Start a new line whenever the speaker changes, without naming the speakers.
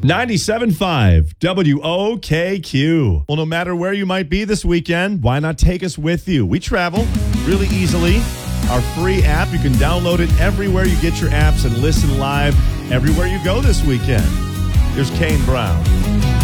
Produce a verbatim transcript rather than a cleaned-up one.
ninety-seven point five W O K Q. Well, no matter where you might be this weekend, why not take us with you? We travel really easily. Our free app, you can download it everywhere you get your apps and listen live everywhere you go this weekend. Here's Kane Brown.